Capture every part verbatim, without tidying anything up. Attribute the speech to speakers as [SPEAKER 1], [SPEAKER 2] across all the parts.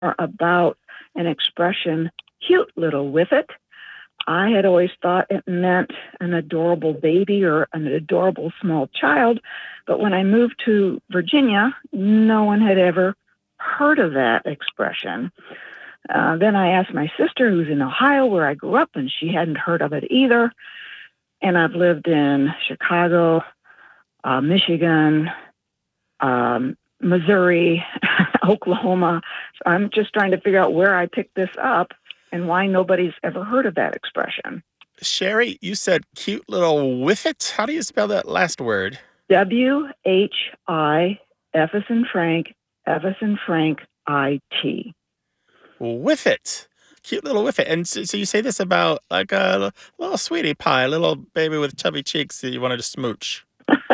[SPEAKER 1] about an expression, cute little whiffet. I had always thought it meant an adorable baby or an adorable small child, but when I moved to Virginia, no one had ever heard of that expression. Uh, then I asked my sister, who's in Ohio, where I grew up, and she hadn't heard of it either. And I've lived in Chicago, uh, Michigan, um, Missouri, Oklahoma. So I'm just trying to figure out where I picked this up and why nobody's ever heard of that expression.
[SPEAKER 2] Sherry, you said cute little whiffet. How do you spell that last word?
[SPEAKER 1] W H I, F as in Frank, F as in Frank, I T.
[SPEAKER 2] Whiffet. Cute little whiffet. And so, so you say this about like a little sweetie pie, a little baby with chubby cheeks that you wanted to smooch.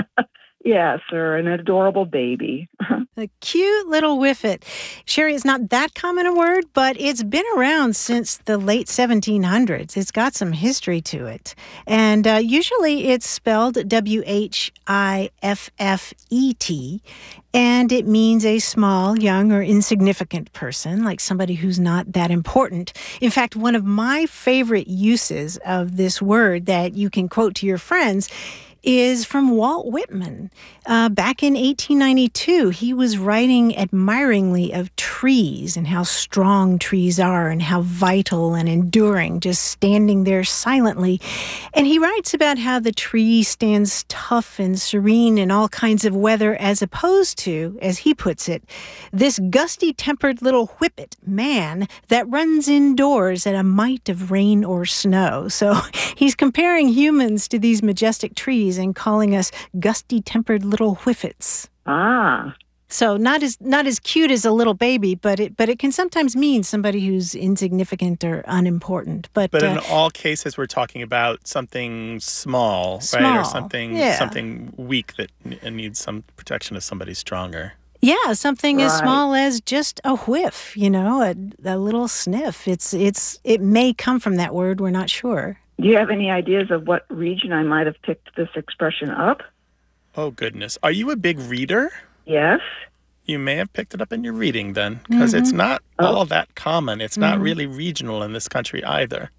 [SPEAKER 1] Yes, or an adorable baby.
[SPEAKER 3] A cute little whiffet. Sherry, it's not that common a word, but it's been around since the late seventeen hundreds. It's got some history to it. And uh, usually it's spelled W H I F F E T, and it means a small, young, or insignificant person, like somebody who's not that important. In fact, one of my favorite uses of this word that you can quote to your friends is from Walt Whitman. Uh, back in eighteen ninety-two, he was writing admiringly of trees and how strong trees are and how vital and enduring, just standing there silently. And he writes about how the tree stands tough and serene in all kinds of weather, as opposed to, as he puts it, this gusty-tempered little whippet man that runs indoors at a mite of rain or snow. So he's comparing humans to these majestic trees and calling us gusty-tempered little whiffets.
[SPEAKER 1] Ah.
[SPEAKER 3] So not as not as cute as a little baby, but it but it can sometimes mean somebody who's insignificant or unimportant. But
[SPEAKER 2] But
[SPEAKER 3] uh,
[SPEAKER 2] in all cases, we're talking about something small,
[SPEAKER 3] small,
[SPEAKER 2] right? Or something
[SPEAKER 3] yeah.
[SPEAKER 2] something weak that n- needs some protection of somebody stronger.
[SPEAKER 3] Yeah, something as
[SPEAKER 1] Right.
[SPEAKER 3] small as just a whiff, you know, a, a little sniff. It's it's it may come from that word. We're not sure.
[SPEAKER 1] Do you have any ideas of what region I might have picked this expression up?
[SPEAKER 2] Oh, goodness. Are you a big reader?
[SPEAKER 1] Yes.
[SPEAKER 2] You may have picked it up in your reading then, because it's not
[SPEAKER 1] Oh.
[SPEAKER 2] all that common. It's not really regional in this country either.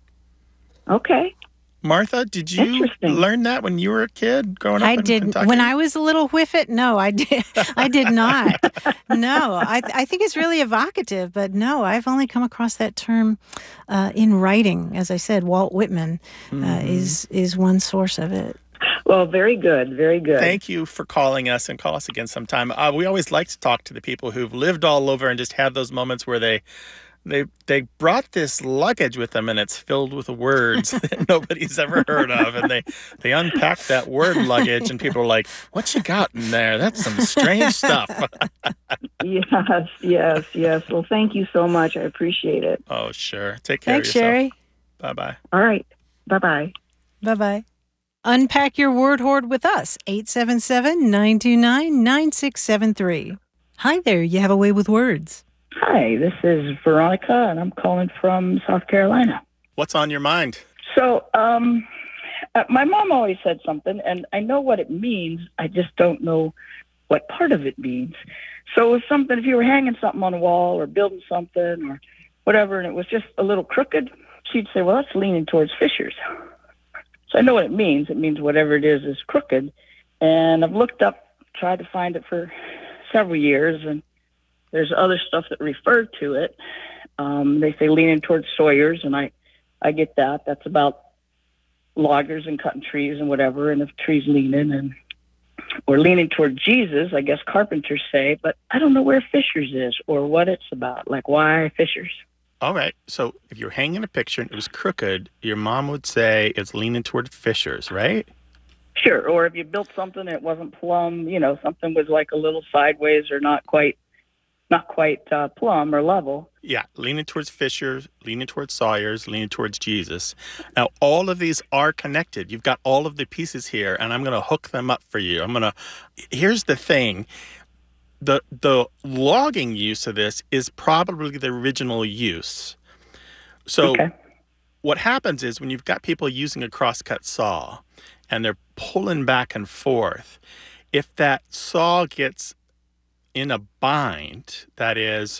[SPEAKER 1] Okay.
[SPEAKER 2] Martha, did you
[SPEAKER 1] Interesting.
[SPEAKER 2] learn that when you were a kid growing up
[SPEAKER 3] I
[SPEAKER 2] in
[SPEAKER 3] didn't.
[SPEAKER 2] Kentucky?
[SPEAKER 3] When I was a little whiffet, no, I did. I did not. No, I, I think it's really evocative, but no, I've only come across that term uh, in writing. As I said, Walt Whitman uh,
[SPEAKER 2] Mhm.
[SPEAKER 3] is is one source of it.
[SPEAKER 1] Well, very good. Very good.
[SPEAKER 2] Thank you for calling us, and call us again sometime. Uh, we always like to talk to the people who've lived all over and just have those moments where they they they brought this luggage with them and it's filled with words that nobody's ever heard of, and they they unpack that word luggage and people are like, "What you got in there? That's some strange stuff."
[SPEAKER 1] Yes, yes, yes. Well, thank you so much. I appreciate it.
[SPEAKER 2] Oh, sure. Take care
[SPEAKER 3] Thanks,
[SPEAKER 2] of yourself.
[SPEAKER 3] Sherry.
[SPEAKER 2] Bye bye.
[SPEAKER 1] All right. Bye-bye.
[SPEAKER 3] Bye-bye. Unpack your word hoard with us, eight seven seven, nine two nine, nine six seven three. Hi there, you have a way with words.
[SPEAKER 4] Hi, this is Veronica, and I'm calling from South Carolina.
[SPEAKER 2] What's on your mind?
[SPEAKER 4] So, um, uh, my mom always said something, and I know what it means. I just don't know what part of it means. So, if something, if you were hanging something on a wall or building something or whatever, and it was just a little crooked, she'd say, "Well, that's leaning towards fissures." So I know what it means. It means whatever it is is crooked. And I've looked up, tried to find it for several years, and there's other stuff that refer to it. Um, they say leaning towards sawyers, and I, I get that. That's about loggers and cutting trees and whatever, and if trees leaning, and or leaning toward Jesus, I guess carpenters say, but I don't know where fissures is or what it's about, like why fissures.
[SPEAKER 2] All right. So if you're hanging a picture and it was crooked, your mom would say it's leaning toward fissures, right?
[SPEAKER 4] Sure. Or if you built something and it wasn't plumb, you know, something was like a little sideways or not quite, not quite uh, plumb or level.
[SPEAKER 2] Yeah, leaning towards fissures, leaning towards sawyers, leaning towards Jesus. Now, all of these are connected. You've got all of the pieces here, and I'm going to hook them up for you. I'm going to, here's the thing. The the logging use of this is probably the original use. So
[SPEAKER 4] Okay.
[SPEAKER 2] what happens is when you've got people using a crosscut saw and they're pulling back and forth, if that saw gets in a bind, that is,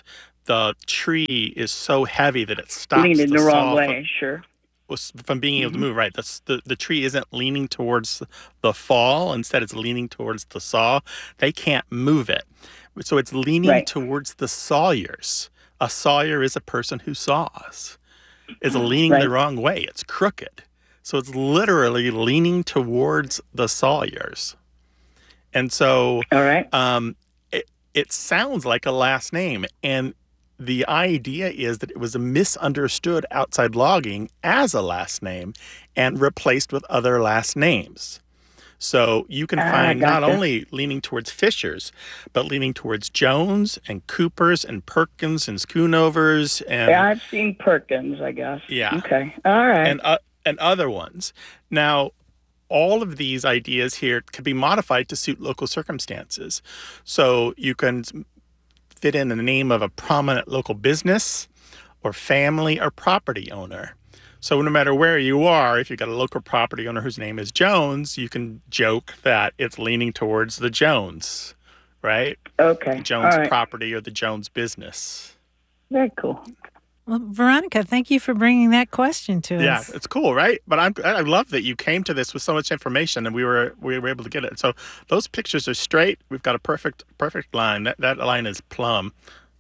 [SPEAKER 2] the tree is so heavy that it stops
[SPEAKER 4] Leaning
[SPEAKER 2] the
[SPEAKER 4] the wrong
[SPEAKER 2] saw
[SPEAKER 4] way, sure.
[SPEAKER 2] from, from being able to move. Right, the, the the tree isn't leaning towards the fall. Instead, it's leaning towards the saw. They can't move it, so it's leaning
[SPEAKER 4] Right.
[SPEAKER 2] towards the sawyers. A sawyer is a person who saws. It's leaning
[SPEAKER 4] Right.
[SPEAKER 2] the wrong way. It's crooked. So it's literally leaning towards the sawyers. And so
[SPEAKER 4] All right.
[SPEAKER 2] um, it, it sounds like a last name. And the idea is that it was misunderstood outside logging as a last name and replaced with other last names. So you can
[SPEAKER 4] Ah,
[SPEAKER 2] find not
[SPEAKER 4] gotcha.
[SPEAKER 2] only leaning towards Fishers, but leaning towards Jones and Coopers and Perkins and Schoonovers and
[SPEAKER 4] Yeah, I've seen Perkins, I guess.
[SPEAKER 2] Yeah.
[SPEAKER 4] Okay. All right.
[SPEAKER 2] and uh, and other ones. Now, all of these ideas here can be modified to suit local circumstances. So you can fit in the name of a prominent local business or family or property owner. So no matter where you are, if you've got a local property owner whose name is Jones, you can joke that it's leaning towards the Jones, right?
[SPEAKER 4] okay.
[SPEAKER 2] The Jones
[SPEAKER 4] All right.
[SPEAKER 2] property or the Jones business.
[SPEAKER 4] Very cool.
[SPEAKER 3] Well, Veronica, thank you for bringing that question to
[SPEAKER 2] Yeah,
[SPEAKER 3] us.
[SPEAKER 2] it's cool, right? But I'm I love that you came to this with so much information, and we were we were able to get it. So those pictures are straight. We've got a perfect perfect line. That that line is plumb.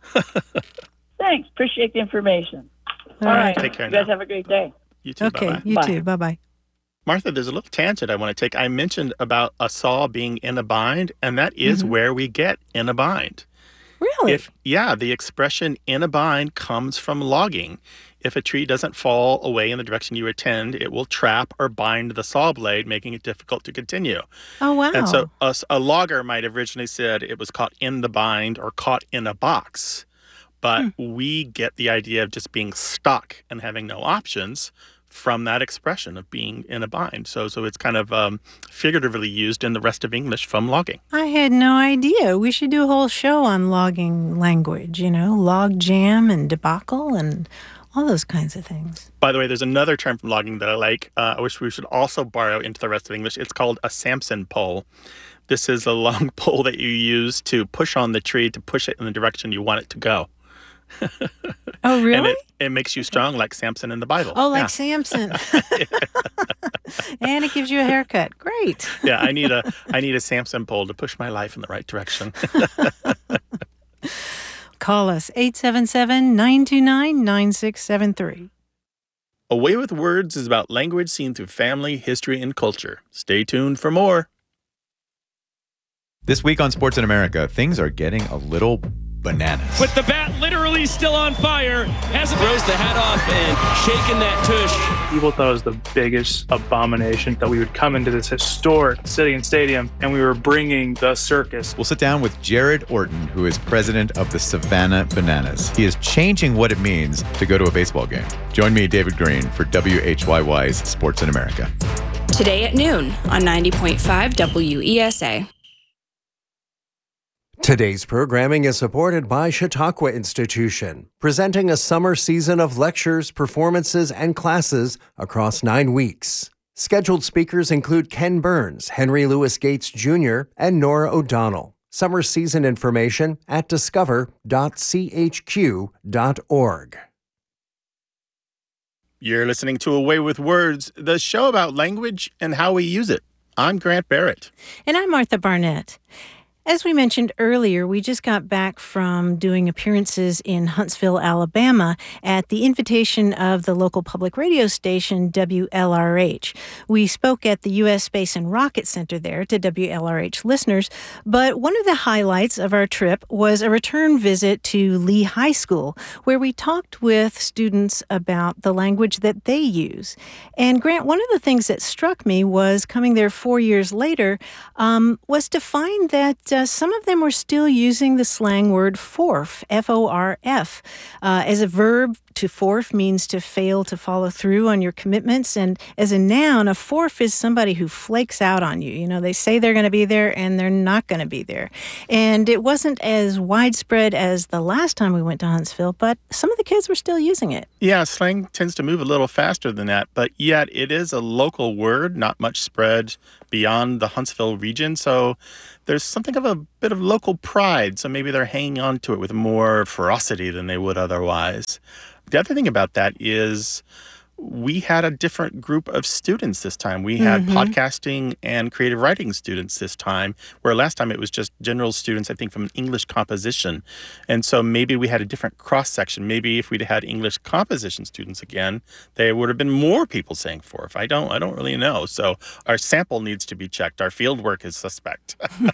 [SPEAKER 4] Thanks. Appreciate the information.
[SPEAKER 3] All
[SPEAKER 4] All
[SPEAKER 3] right.
[SPEAKER 4] right.
[SPEAKER 2] Take care
[SPEAKER 4] You guys
[SPEAKER 2] now.
[SPEAKER 4] have a great day.
[SPEAKER 2] You too.
[SPEAKER 3] Okay,
[SPEAKER 2] Bye-bye.
[SPEAKER 3] you
[SPEAKER 4] Bye.
[SPEAKER 3] too. Bye bye.
[SPEAKER 2] Martha, there's a little tangent I want to take. I mentioned about a saw being in a bind, and that is
[SPEAKER 3] Mhm.
[SPEAKER 2] where we get in a bind.
[SPEAKER 3] Really?
[SPEAKER 2] If yeah, the expression in a bind comes from logging. If a tree doesn't fall away in the direction you intend, it will trap or bind the saw blade, making it difficult to continue.
[SPEAKER 3] oh, wow.
[SPEAKER 2] And so a, s- a logger might have originally said it was caught in the bind or caught in a box. But
[SPEAKER 3] Hmm.
[SPEAKER 2] we get the idea of just being stuck and having no options from that expression of being in a bind. So so it's kind of um, figuratively used in the rest of English from logging.
[SPEAKER 3] I had no idea. We should do a whole show on logging language, you know, log jam and debacle and all those kinds of things.
[SPEAKER 2] By the way, there's another term from logging that I like. Uh, I wish we should also borrow into the rest of English. It's called a Samson pole. This is a long pole that you use to push on the tree to push it in the direction you want it to go.
[SPEAKER 3] Oh,
[SPEAKER 2] And
[SPEAKER 3] really?
[SPEAKER 2] it, it makes you strong like Samson in the Bible.
[SPEAKER 3] Oh, like
[SPEAKER 2] yeah.
[SPEAKER 3] Samson. And it gives you a haircut. Great.
[SPEAKER 2] yeah, I need a I need a Samson pole to push my life in the right direction.
[SPEAKER 3] Call us eight seven seven, nine two nine, nine six seven three.
[SPEAKER 2] A Way with Words is about language seen through family, history, and culture. Stay tuned for more.
[SPEAKER 5] This week on Sports in America, things are getting a little bananas.
[SPEAKER 6] With the bat literally still on fire, has throws the hat off and shaking that tush.
[SPEAKER 7] People thought it was the biggest abomination that we would come into this historic city and stadium and we were bringing the circus.
[SPEAKER 5] We'll sit down with Jared Orton, who is president of the Savannah Bananas. He is changing what it means to go to a baseball game. Join me, David Green, for W H Y Y's Sports in America.
[SPEAKER 8] Today at noon on ninety point five W E S A.
[SPEAKER 9] Today's programming is supported by Chautauqua Institution, presenting a summer season of lectures, performances, and classes across nine weeks. Scheduled speakers include Ken Burns, Henry Louis Gates Junior, and Nora O'Donnell. Summer season information at discover dot c h q dot org.
[SPEAKER 2] You're listening to A Way with Words, the show about language and how we use it. I'm Grant Barrett.
[SPEAKER 3] And I'm Martha Barnett. As we mentioned earlier, we just got back from doing appearances in Huntsville, Alabama, at the invitation of the local public radio station, W L R H. We spoke at the U S Space and Rocket Center there to W L R H listeners, but one of the highlights of our trip was a return visit to Lee High School, where we talked with students about the language that they use. And Grant, one of the things that struck me was coming there four years later, um, was to find that uh, some of them were still using the slang word forf, F O R F. Uh, as a verb, to forf means to fail to follow through on your commitments. And as a noun, a forf is somebody who flakes out on you. You know, they say they're going to be there and they're not going to be there. And it wasn't as widespread as the last time we went to Huntsville, but some of the kids were still using it.
[SPEAKER 2] Yeah, slang tends to move a little faster than that, but yet it is a local word, not much spread beyond the Huntsville region. So there's something of a bit of local pride. So maybe they're hanging on to it with more ferocity than they would otherwise. The other thing about that is we had a different group of students this time. We had mm-hmm. podcasting and creative writing students this time, where last time it was just general students, I think, from English composition. And so maybe we had a different cross-section. Maybe if we'd had English composition students again, there would have been more people saying fourth. I don't, I don't really know. So our sample needs to be checked. Our field work is suspect.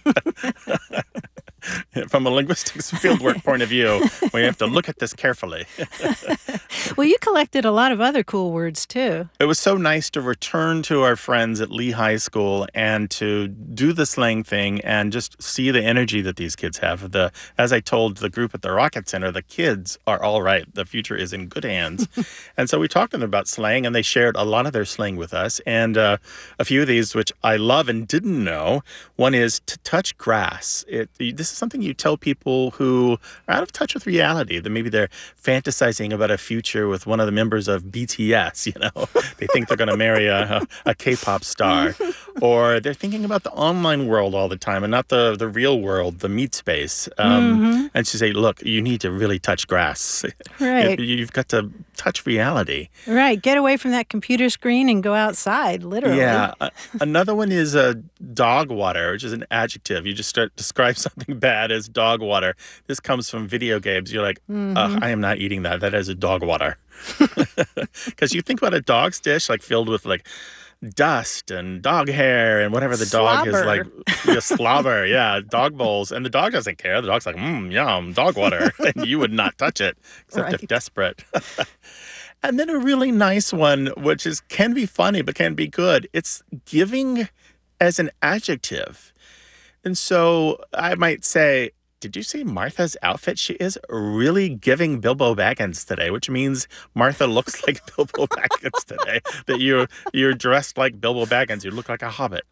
[SPEAKER 2] From a linguistics fieldwork point of view, we have to look at this carefully.
[SPEAKER 3] Well, you collected a lot of other cool words, too.
[SPEAKER 2] It was so nice to return to our friends at Lee High School and to do the slang thing and just see the energy that these kids have. The, as I told the group at the Rocket Center, the kids are all right. The future is in good hands. And so we talked to them about slang, and they shared a lot of their slang with us. And uh, a few of these, which I love and didn't know, one is to touch grass. It, this is something you tell people who are out of touch with reality, that maybe they're fantasizing about a future with one of the members of B T S, you know. They think they're going to marry a, a K-pop star. Or they're thinking about the online world all the time and not the, the real world, the meat space. Um, mm-hmm. And she say, look, you need to really touch grass.
[SPEAKER 3] Right.
[SPEAKER 2] You, you've got to touch reality.
[SPEAKER 3] Right. Get away from that computer screen and go outside, literally.
[SPEAKER 2] Yeah. Uh, another one is a uh, dog water, which is an adjective. You just start describe something bad as dog water. This comes from video games. You're like, mm-hmm. uh, I am not eating that. That is a dog water. Because you think about a dog's dish like filled with like dust and dog hair and whatever the
[SPEAKER 3] slobber.
[SPEAKER 2] Dog is like, yeah, slobber, yeah, dog bowls. And the dog doesn't care. The dog's like, mmm, yum, dog water. And you would not touch it, except
[SPEAKER 3] right.
[SPEAKER 2] if desperate. And then a really nice one, which is can be funny, but can be good. It's giving as an adjective. And so I might say, did you see Martha's outfit? She is really giving Bilbo Baggins today, which means Martha looks like Bilbo Baggins today. That you're, you're dressed like Bilbo Baggins. You look like a hobbit.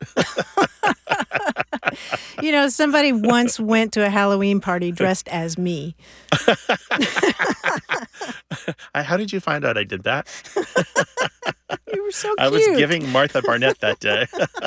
[SPEAKER 3] You know, somebody once went to a Halloween party dressed as me.
[SPEAKER 2] How did you find out I did that?
[SPEAKER 3] You were so cute.
[SPEAKER 2] I was giving Martha Barnett that day.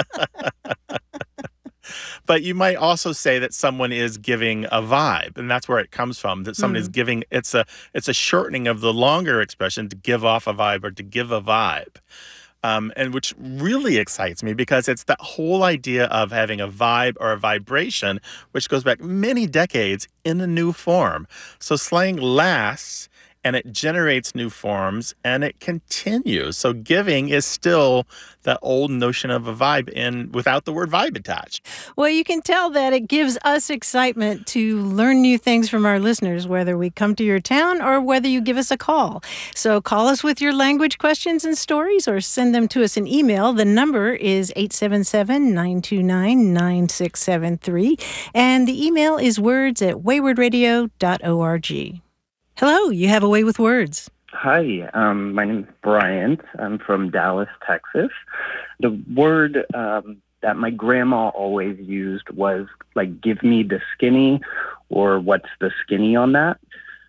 [SPEAKER 2] But you might also say that someone is giving a vibe, and that's where it comes from, that someone mm. is giving, it's a it's a shortening of the longer expression to give off a vibe or to give a vibe. Um, and which really excites me because it's that whole idea of having a vibe or a vibration, which goes back many decades in a new form. So slang lasts and it generates new forms and it continues. So giving is still that old notion of a vibe in without the word vibe attached.
[SPEAKER 3] Well, you can tell that it gives us excitement to learn new things from our listeners, whether we come to your town or whether you give us a call. So call us with your language questions and stories or send them to us in email. The number is eight seven seven, nine two nine, nine six seven three. And the email is words at wayward radio dot org. Hello, you have a way with words.
[SPEAKER 10] Hi, um, my name is Bryant. I'm from Dallas, Texas. The word um, that my grandma always used was like, give me the skinny, or what's the skinny on that?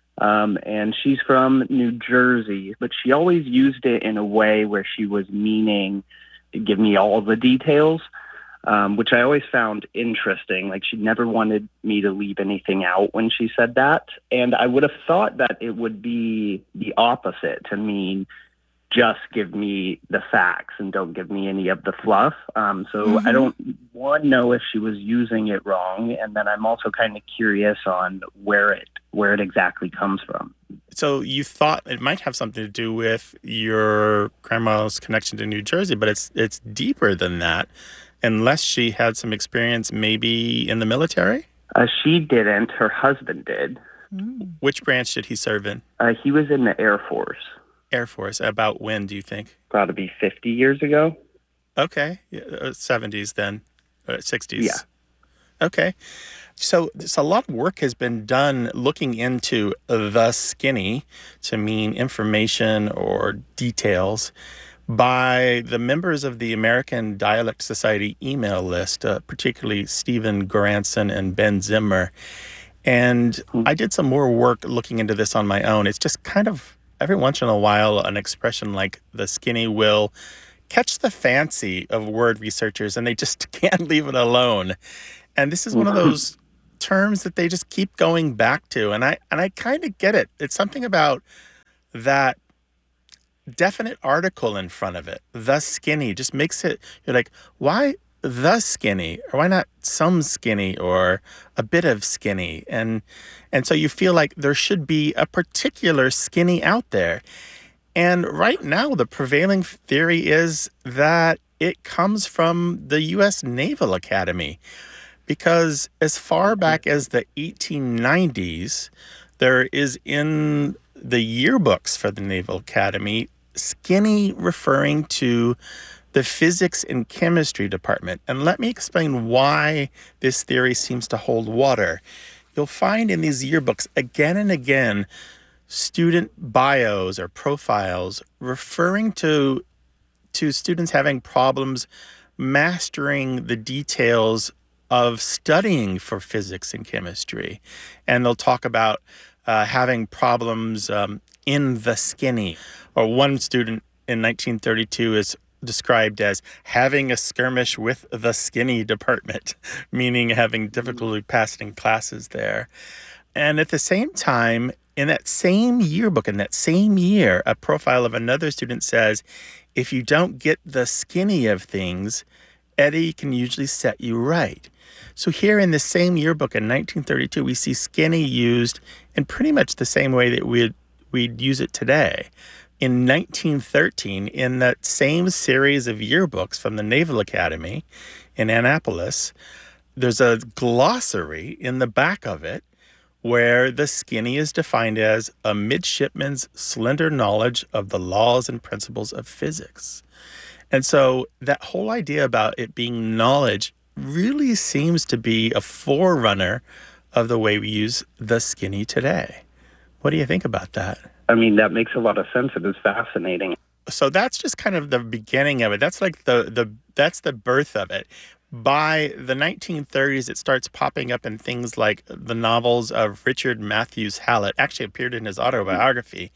[SPEAKER 10] Um, and she's from New Jersey, but she always used it in a way where she was meaning to give me all the details. Um, which I always found interesting. Like, she never wanted me to leave anything out when she said that. And I would have thought that it would be the opposite, to mean just give me the facts and don't give me any of the fluff. Um, so mm-hmm. I don't, one, know if she was using it wrong. And then I'm also kind of curious on where it, where it exactly comes from.
[SPEAKER 2] So you thought it might have something to do with your grandma's connection to New Jersey, but it's it's deeper than that. Unless she had some experience maybe in the military?
[SPEAKER 10] Uh, she didn't. Her husband did.
[SPEAKER 2] Mm. Which branch did he serve in?
[SPEAKER 10] Uh, he was in the Air Force.
[SPEAKER 2] Air Force. About when, do you think?
[SPEAKER 10] Got to be fifty years ago.
[SPEAKER 2] Okay. Yeah, seventies then. Uh, sixties.
[SPEAKER 10] Yeah.
[SPEAKER 2] Okay. So, so a lot of work has been done looking into the skinny to mean information or details by the members of the American Dialect Society email list, uh, particularly Stephen Goranson and Ben Zimmer. And I did some more work looking into this on my own. It's just kind of every once in a while an expression like the skinny will catch the fancy of word researchers, and they just can't leave it alone. And this is one of those terms that they just keep going back to. And I and I kind of get it. It's something about that definite article in front of it, the skinny, just makes it, you're like, why the skinny? Or why not some skinny or a bit of skinny? And and so you feel like there should be a particular skinny out there. And right now, the prevailing theory is that it comes from the U S Naval Academy. Because as far back as the eighteen nineties, there is in the yearbooks for the Naval Academy, skinny referring to the physics and chemistry department. And let me explain why this theory seems to hold water. You'll find in these yearbooks again and again student bios or profiles referring to, to students having problems mastering the details of studying for physics and chemistry. And they'll talk about uh, having problems um, in the skinny. Or one student in nineteen thirty-two is described as having a skirmish with the skinny department, meaning having difficulty passing classes there. And at the same time, in that same yearbook, in that same year, a profile of another student says, if you don't get the skinny of things, Eddie can usually set you right. So here in the same yearbook in nineteen thirty-two, we see skinny used in pretty much the same way that we'd, we'd use it today. In nineteen thirteen, in that same series of yearbooks from the Naval Academy in Annapolis, there's a glossary in the back of it where the skinny is defined as a midshipman's slender knowledge of the laws and principles of physics. And so that whole idea about it being knowledge really seems to be a forerunner of the way we use the skinny today. What do you think about that?
[SPEAKER 10] I mean, that makes a lot of sense. It is fascinating.
[SPEAKER 2] So that's just kind of the beginning of it. That's like the the that's the birth of it. By the nineteen thirties, it starts popping up in things like the novels of Richard Matthews Hallett, actually appeared in his autobiography,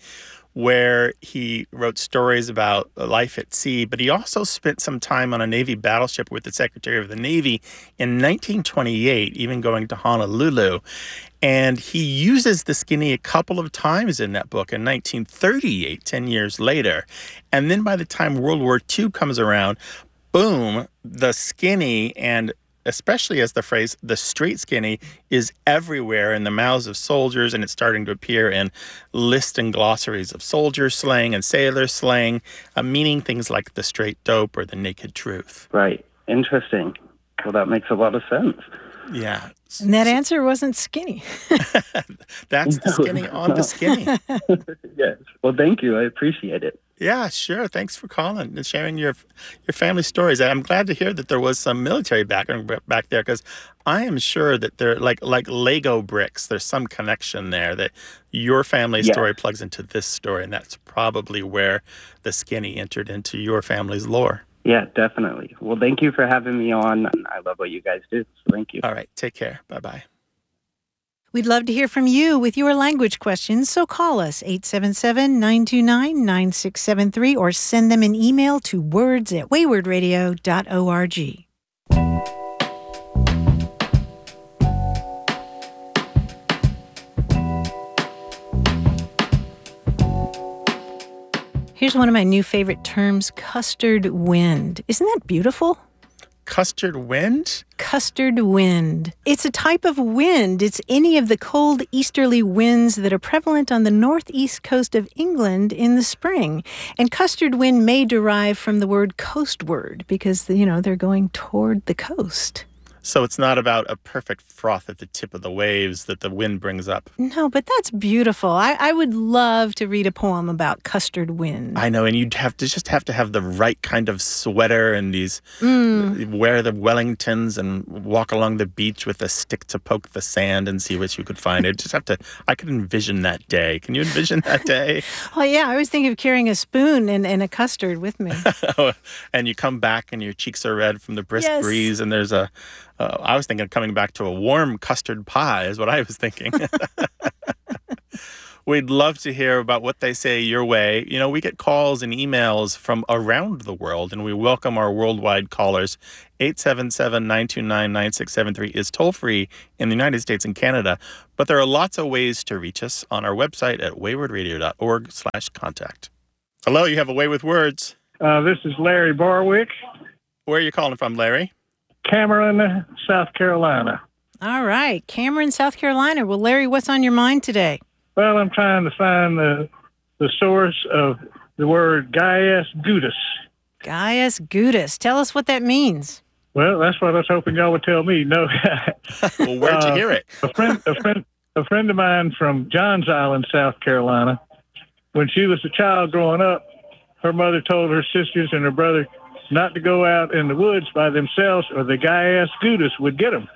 [SPEAKER 2] where he wrote stories about life at sea, but he also spent some time on a Navy battleship with the Secretary of the Navy in nineteen twenty-eight, even going to Honolulu. And he uses the skinny a couple of times in that book in nineteen thirty-eight, ten years later. And then by the time World War Two comes around, boom, the skinny, and especially as the phrase, the straight skinny, is everywhere in the mouths of soldiers, and it's starting to appear in lists and glossaries of soldier slang and sailor slang, uh, meaning things like the straight dope or the naked truth.
[SPEAKER 10] Right. Interesting. Well, that makes a lot of sense.
[SPEAKER 2] Yeah.
[SPEAKER 3] And that answer wasn't skinny.
[SPEAKER 2] That's the skinny on the skinny.
[SPEAKER 10] Yes. Well, thank you. I appreciate it.
[SPEAKER 2] Yeah, sure. Thanks for calling and sharing your your family stories. I'm glad to hear that there was some military background back there, because I am sure that they're like like Lego bricks. There's some connection there that your family
[SPEAKER 10] Yeah.
[SPEAKER 2] story plugs into this story, and that's probably where the skinny entered into your family's lore.
[SPEAKER 10] Yeah, definitely. Well, thank you for having me on. I love what you guys do. So thank you.
[SPEAKER 2] All right. Take care. Bye-bye.
[SPEAKER 3] We'd love to hear from you with your language questions, so call us eight seven seven, nine two nine, nine six seven three or send them an email to words at wayward radio dot org. Here's one of my new favorite terms, custard wind. Isn't that beautiful?
[SPEAKER 2] Custard wind?
[SPEAKER 3] Custard wind. It's a type of wind. It's any of the cold easterly winds that are prevalent on the northeast coast of England in the spring. And custard wind may derive from the word coastward because, you know, they're going toward the coast.
[SPEAKER 2] So it's not about a perfect froth at the tip of the waves that the wind brings up.
[SPEAKER 3] No, but that's beautiful. I, I would love to read a poem about custard wind.
[SPEAKER 2] I know, and you'd have to just have to have the right kind of sweater and these,
[SPEAKER 3] Mm.
[SPEAKER 2] wear the Wellingtons and walk along the beach with a stick to poke the sand and see what you could find. It just have to, I could envision that day. Can you envision that day?
[SPEAKER 3] Oh, yeah, I was thinking of carrying a spoon and, and a custard with me.
[SPEAKER 2] And you come back and your cheeks are red from the brisk
[SPEAKER 3] Yes.
[SPEAKER 2] breeze, and there's a, uh, I was thinking of coming back to a warm custard pie is what I was thinking. We'd love to hear about what they say your way. You know, we get calls and emails from around the world, and we welcome our worldwide callers. eight seven seven, nine two nine, nine six seven three is toll-free in the United States and Canada, but there are lots of ways to reach us on our website at waywardradio.org slash contact. Hello, you have a way with words.
[SPEAKER 11] Uh, this is Larry Barwick.
[SPEAKER 2] Where are you calling from, Larry?
[SPEAKER 11] Cameron, South Carolina.
[SPEAKER 3] All right. Cameron, South Carolina. Well, Larry, what's on your mind today?
[SPEAKER 11] Well, I'm trying to find the the source of the word Gaius Gudus.
[SPEAKER 3] Gaius Gudus. Tell us what that means.
[SPEAKER 11] Well, that's what I was hoping y'all would tell me. No.
[SPEAKER 2] Well, where'd you hear it?
[SPEAKER 11] Uh, a friend, a friend, a friend of mine from Johns Island, South Carolina. When she was a child growing up, her mother told her sisters and her brother not to go out in the woods by themselves, or the Gaius Gudus would get them.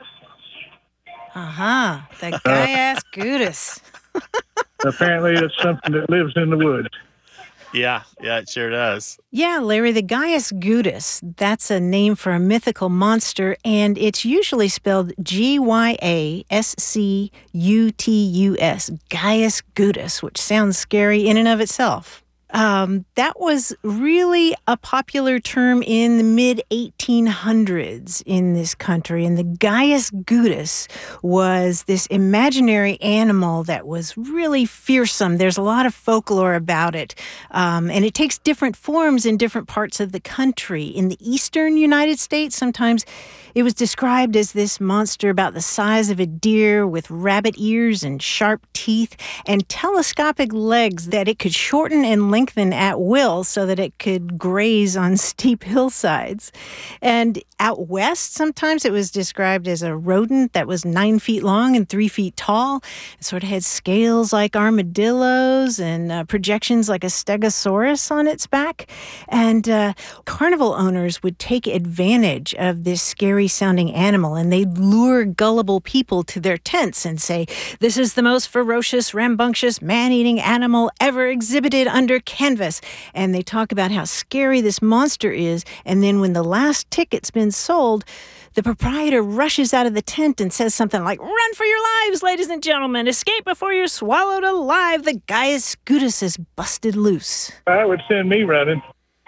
[SPEAKER 3] Uh-huh. The Gaius Gudus.
[SPEAKER 11] Apparently, it's something that lives in the woods.
[SPEAKER 2] Yeah, yeah, it sure does.
[SPEAKER 3] Yeah, Larry, the Gaius Gudus, that's a name for a mythical monster, and it's usually spelled G Y A S C U T U S, Gaius Gudus, which sounds scary in and of itself. Um, that was really a popular term in the mid eighteen hundreds in this country. And the Gaius Gudus was this imaginary animal that was really fearsome. There's a lot of folklore about it. Um, and it takes different forms in different parts of the country. In the eastern United States, sometimes it was described as this monster about the size of a deer with rabbit ears and sharp teeth and telescopic legs that it could shorten and lengthen at will so that it could graze on steep hillsides. And out west, sometimes it was described as a rodent that was nine feet long and three feet tall. It sort of had scales like armadillos and uh, projections like a stegosaurus on its back. And uh, carnival owners would take advantage of this scary sounding animal, and they'd lure gullible people to their tents and say, "This is the most ferocious, rambunctious, man-eating animal ever exhibited under canvas." And they talk about how scary this monster is, and then when the last ticket's been sold, the proprietor rushes out of the tent and says something like, "Run for your lives, ladies and gentlemen. Escape before you're swallowed alive. The Gaius Gudus is busted loose."
[SPEAKER 11] That would send me running.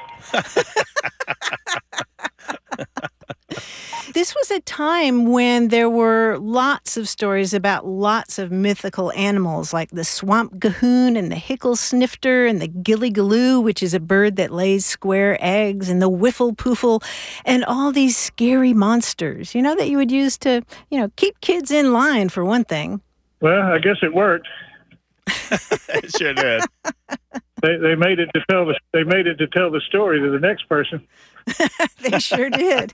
[SPEAKER 3] This was a time when there were lots of stories about lots of mythical animals, like the swamp gahoon and the hickle snifter and the gilly-galoo, which is a bird that lays square eggs, and the whiffle-poofle, and all these scary monsters, you know, that you would use to, you know, keep kids in line, for one thing.
[SPEAKER 11] Well, I guess it worked.
[SPEAKER 2] It sure did.
[SPEAKER 11] They they made it to tell the they made it to tell the story to the next person.
[SPEAKER 3] They sure did.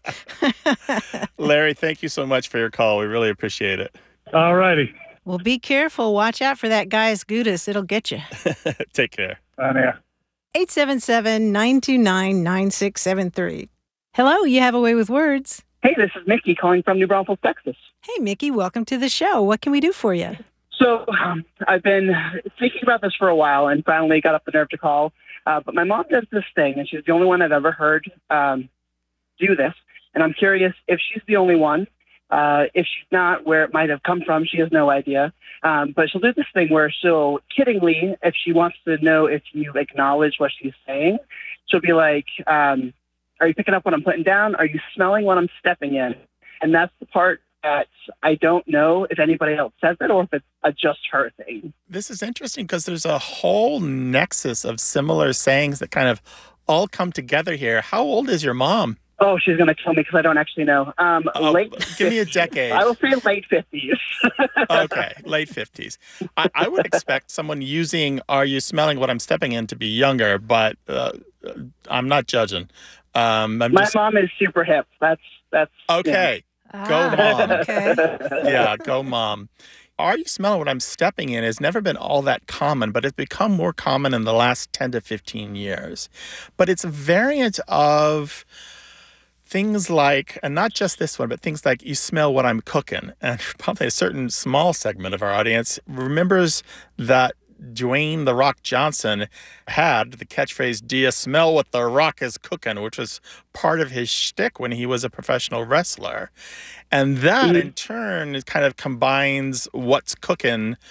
[SPEAKER 2] Larry, thank you so much for your call. We really appreciate it.
[SPEAKER 11] All righty.
[SPEAKER 3] Well, be careful. Watch out for that Gaius Gudus. It'll get you.
[SPEAKER 2] Take care.
[SPEAKER 11] Bye now.
[SPEAKER 3] eight seven seven, nine two nine, nine six seven three. Hello, you have a way with words.
[SPEAKER 12] Hey, this is Mickey calling from New Braunfels, Texas.
[SPEAKER 3] Hey, Mickey, welcome to the show. What can we do for you?
[SPEAKER 12] So um, I've been thinking about this for a while and finally got up the nerve to call. Uh, but my mom does this thing, and she's the only one I've ever heard um, do this. And I'm curious if she's the only one. Uh, if she's not, where it might have come from, she has no idea. Um, but she'll do this thing where she'll, kiddingly, if she wants to know if you acknowledge what she's saying, she'll be like, um, "Are you picking up what I'm putting down? Are you smelling what I'm stepping in?" And that's the part that I don't know if anybody else says it or if it's a just her thing.
[SPEAKER 2] This is interesting because there's a whole nexus of similar sayings that kind of all come together here. How old is your mom?
[SPEAKER 12] Oh, she's going to kill me because I don't actually know. Um,
[SPEAKER 2] uh,
[SPEAKER 12] late
[SPEAKER 2] give me a decade.
[SPEAKER 12] I will say late fifties.
[SPEAKER 2] Okay, late fifties. I, I would expect someone using "Are you smelling what I'm stepping in?" to be younger, but uh, I'm not judging. Um, I'm
[SPEAKER 12] My
[SPEAKER 2] just...
[SPEAKER 12] mom is super hip. That's that's
[SPEAKER 2] okay.
[SPEAKER 12] Yeah.
[SPEAKER 2] Go mom.
[SPEAKER 3] Okay.
[SPEAKER 2] Yeah, go mom. "Are you smelling what I'm stepping in?" has never been all that common, but it's become more common in the last ten to fifteen years. But it's a variant of things like, and not just this one, but things like "you smell what I'm cooking." And probably a certain small segment of our audience remembers that Dwayne "The Rock" Johnson had the catchphrase, "Do you smell what The Rock is cooking?" which was part of his shtick when he was a professional wrestler. And that, mm-hmm. in turn, kind of combines what's cooking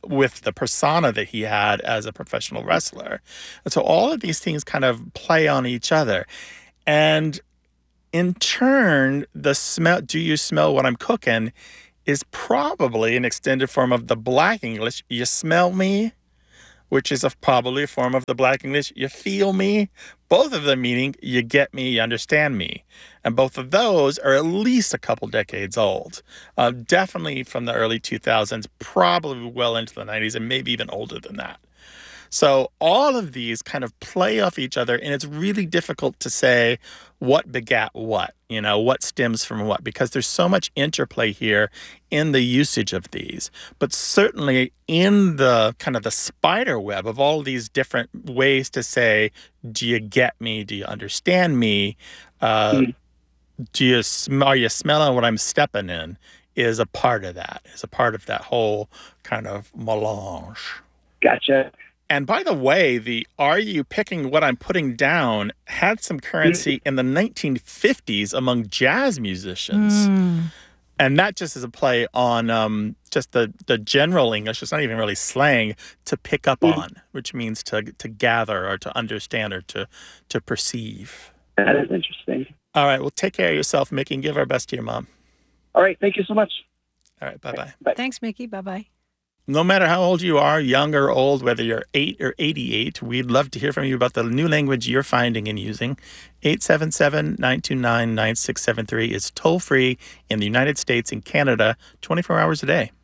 [SPEAKER 2] with the persona that he had as a professional wrestler. And so all of these things kind of play on each other. And in turn, the smell, do you smell what I'm cooking, is probably an extended form of the Black English, you smell me, which is a, probably a form of the Black English, you feel me, both of them meaning you get me, you understand me. And both of those are at least a couple decades old. Uh, definitely from the early two thousands, probably well into the nineties, and maybe even older than that. So all of these kind of play off each other, and it's really difficult to say what begat what, you know, what stems from what, because there's so much interplay here in the usage of these. But certainly in the kind of the spider web of all these different ways to say, do you get me? Do you understand me? Uh, mm. Do you sm- are you smelling what I'm stepping in? Is a part of that, is a part of that whole kind of melange.
[SPEAKER 12] Gotcha.
[SPEAKER 2] And by the way, the "are you picking what I'm putting down" had some currency in the nineteen fifties among jazz musicians. Mm. And that just is a play on um, just the, the general English. It's not even really slang, to pick up mm. on, which means to to gather or to understand or to, to perceive.
[SPEAKER 12] That is interesting.
[SPEAKER 2] All right. Well, take care of yourself, Mickey, and give our best to your mom.
[SPEAKER 12] All right. Thank you so much.
[SPEAKER 2] All right. Bye-bye.
[SPEAKER 12] Bye.
[SPEAKER 3] Thanks, Mickey. Bye-bye.
[SPEAKER 2] No matter how old you are, young or old, whether you're eight or eighty-eight, we'd love to hear from you about the new language you're finding and using. eight seven seven, nine two nine, nine six seven three is toll-free in the United States and Canada, twenty-four hours a day.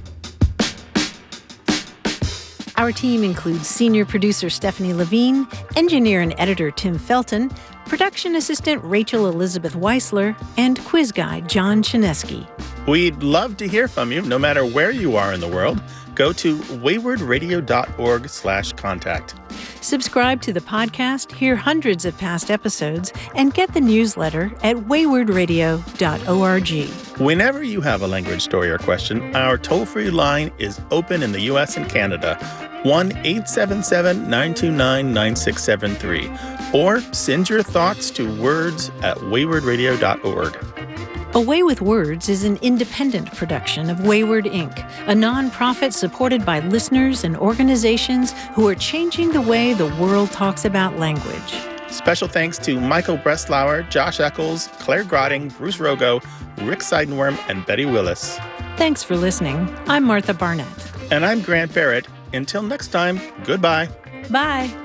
[SPEAKER 3] Our team includes senior producer Stephanie Levine, engineer and editor Tim Felton, production assistant Rachel Elizabeth Weisler, and quiz guy John Chinesky.
[SPEAKER 2] We'd love to hear from you, no matter where you are in the world. Go to waywardradio.org slash contact.
[SPEAKER 3] Subscribe to the podcast, hear hundreds of past episodes, and get the newsletter at wayward radio dot org.
[SPEAKER 2] Whenever you have a language story or question, our toll-free line is open in the U S and Canada, one eight seven seven, nine two nine, nine six seven three, or send your thoughts to words at wayward radio dot org.
[SPEAKER 3] A Way with Words is an independent production of Wayward Incorporated, a nonprofit supported by listeners and organizations who are changing the way the world talks about language.
[SPEAKER 2] Special thanks to Michael Breslauer, Josh Eccles, Claire Grotting, Bruce Rogo, Rick Seidenworm, and Betty Willis.
[SPEAKER 3] Thanks for listening. I'm Martha Barnett.
[SPEAKER 2] And I'm Grant Barrett. Until next time, goodbye.
[SPEAKER 3] Bye.